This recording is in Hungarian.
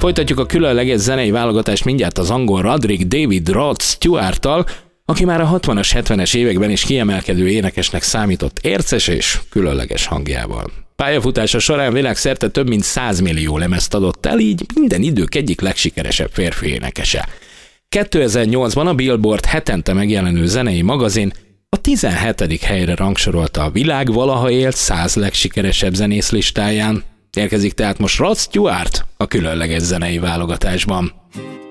Folytatjuk a különleges zenei válogatást mindjárt az angol Roderick David Rod Stewart-tal, aki már a 60-as, 70-es években is kiemelkedő énekesnek számított érces és különleges hangjával. Pályafutása során világszerte több mint 100 millió lemezt adott el, így minden idők egyik legsikeresebb férfi énekese. 2008-ban a Billboard hetente megjelenő zenei magazin a 17. helyre rangsorolta a világ valaha élt 100 legsikeresebb zenész listáján. Érkezik tehát most Rod Stewart a különleges zenei válogatásban.